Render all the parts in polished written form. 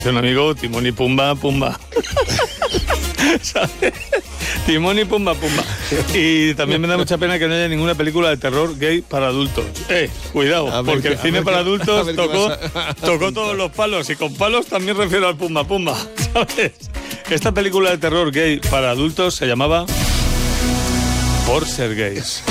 Un amigo, Timón y Pumba, Pumba. ¿Sabes? Timón y Pumba, Pumba. Y también me da mucha pena que no haya ninguna película de terror gay para adultos. Cuidado, porque el cine para adultos tocó todos los palos, y con palos también refiero al Pumba, Pumba, ¿sabes? Esta película de terror gay para adultos se llamaba Por ser gays.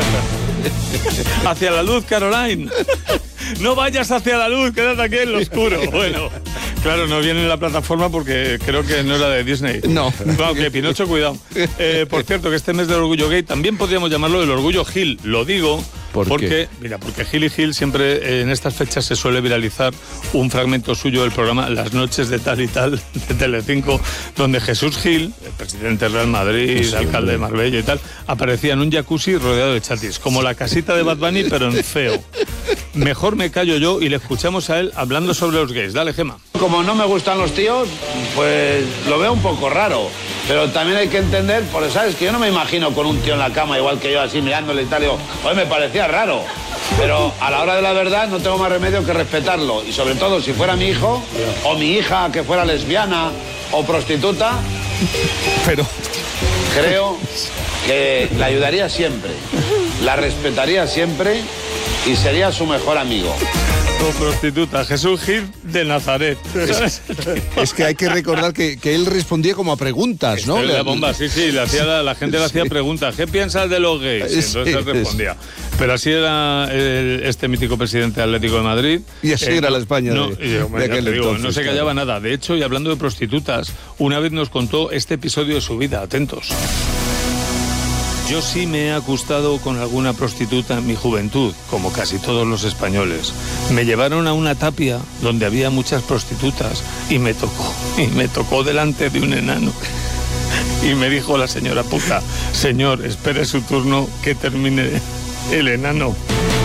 Hacia la luz, Caroline. No vayas hacia la luz, quédate aquí en lo oscuro. Bueno, claro, no viene en la plataforma porque creo que no era de Disney. No. Claro, que Pinocho, cuidado. Por cierto, que este mes del orgullo gay también podríamos llamarlo el orgullo Gil. Lo digo porque Gil y Gil siempre en estas fechas se suele viralizar un fragmento suyo del programa Las noches de tal y tal de Telecinco, donde Jesús Gil, el presidente del Real Madrid, sí, alcalde de Marbella y tal, aparecía en un jacuzzi rodeado de chatis, como la casita de Bad Bunny, pero en feo. Mejor me callo yo y le escuchamos a él hablando sobre los gays. Dale, Gema. Como no me gustan los tíos, pues lo veo un poco raro. Pero también hay que entender, porque sabes que yo no me imagino con un tío en la cama igual que yo, así mirándole y tal. Digo, oye, me parecía raro. Pero a la hora de la verdad no tengo más remedio que respetarlo. Y sobre todo, si fuera mi hijo o mi hija que fuera lesbiana o prostituta, pero creo que la ayudaría siempre, la respetaría siempre y sería su mejor amigo. O prostituta, Jesús Gil de Nazaret. Es que hay que recordar que él respondía como a preguntas, ¿no? La bomba, sí, la gente le hacía preguntas. ¿Qué piensas de los gays? Y entonces él respondía. Pero así era este mítico presidente Atlético de Madrid. Y así era la España no se callaba nada. De hecho, y hablando de prostitutas, una vez nos contó este episodio de su vida. Atentos. Yo sí me he acostado con alguna prostituta en mi juventud, como casi todos los españoles. Me llevaron a una tapia donde había muchas prostitutas y me tocó delante de un enano. Y me dijo la señora puta, señor, espere su turno que termine el enano.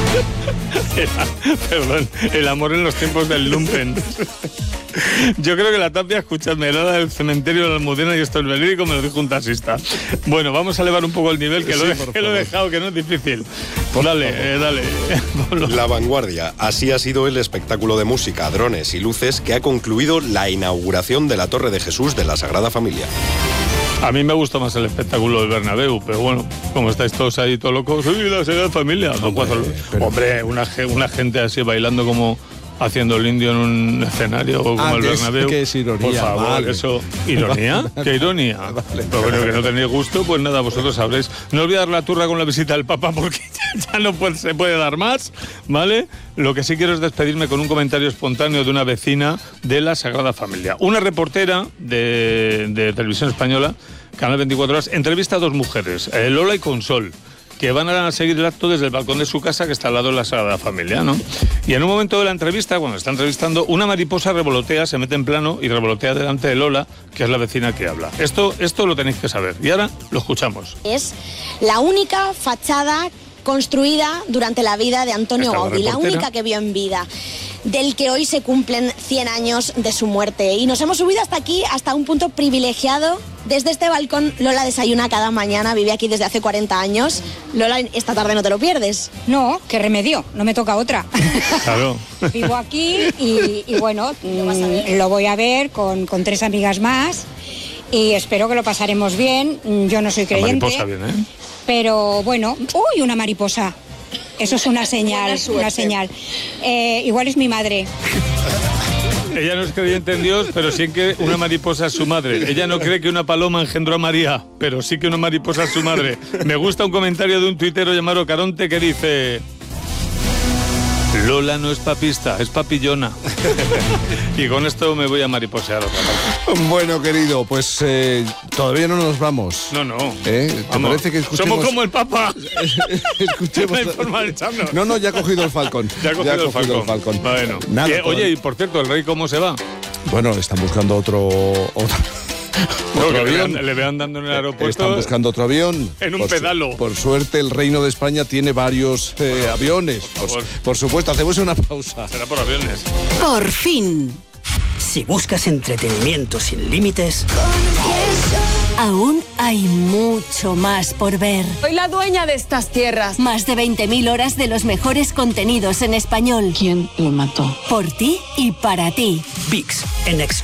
Perdón, el amor en los tiempos del lumpen. Yo creo que la tapia, escuchadme, era del cementerio de la Almudena y esto es verídico, me lo dijo un taxista. Bueno, vamos a elevar un poco el nivel, que lo he dejado, que no es difícil. Dale. La Vanguardia. Así ha sido el espectáculo de música, drones y luces que ha concluido la inauguración de la Torre de Jesús de la Sagrada Familia. A mí me gusta más el espectáculo del Bernabéu, pero bueno, como estáis todos ahí todos locos, ¡uy, la Sagrada Familia! Hombre, una gente así bailando como haciendo el indio en un escenario como el Bernabéu. Que es ironía. Por favor, vale. Eso. ¿Ironía? ¿Qué ironía? Vale. Pero bueno, que no tenéis gusto, pues nada, vosotros sabréis. No olvidar la turra con la visita del Papa porque ya no se puede dar más, ¿vale? Lo que sí quiero es despedirme con un comentario espontáneo de una vecina de la Sagrada Familia. Una reportera de Televisión Española, Canal 24 Horas, entrevista a dos mujeres, Lola y Consol, que van a seguir el acto desde el balcón de su casa, que está al lado de la Sagrada Familia, ¿no? Y en un momento de la entrevista, cuando está entrevistando, una mariposa revolotea, se mete en plano y revolotea delante de Lola, que es la vecina que habla. Esto lo tenéis que saber. Y ahora lo escuchamos. Es la única fachada construida durante la vida de Antonio Gaudí, la única que vio en vida, del que hoy se cumplen 100 años de su muerte. Y nos hemos subido hasta aquí, hasta un punto privilegiado. Desde este balcón Lola desayuna cada mañana, vive aquí desde hace 40 años. Lola, esta tarde no te lo pierdes. No, qué remedio, no me toca otra. Claro. Vivo aquí y bueno, lo voy a ver con 3 amigas más y espero que lo pasaremos bien. Yo no soy creyente. La mariposa bien, ¿eh? Pero bueno, ¡uy, una mariposa! Eso es una señal, una señal. Igual es mi madre. Ella no es creyente en Dios, pero sí que una mariposa es su madre. Ella no cree que una paloma engendró a María, pero sí que una mariposa es su madre. Me gusta un comentario de un tuitero llamado Caronte que dice: Lola no es papista, es papillona. Y con esto me voy a mariposear otra vez. Bueno, querido, pues todavía no nos vamos. No. ¿Te parece que escuchemos? Somos como el Papa. Escuchemos. No hay forma de echarnos. No, ya ha cogido el Falcón. Ya ha cogido el Falcón. Bueno. Nada, oye, y por cierto, ¿el rey cómo se va? Bueno, están buscando otro avión. Le vean dando en el aeropuerto. Están buscando otro avión. En un pedalo. Por suerte, el Reino de España tiene varios aviones. Por supuesto, hacemos una pausa. Será por aviones. Por fin. Si buscas entretenimiento sin límites, aún hay mucho más por ver. Soy la dueña de estas tierras. Más de 20.000 horas de los mejores contenidos en español. ¿Quién lo mató? Por ti y para ti. VIX, en exclusiva.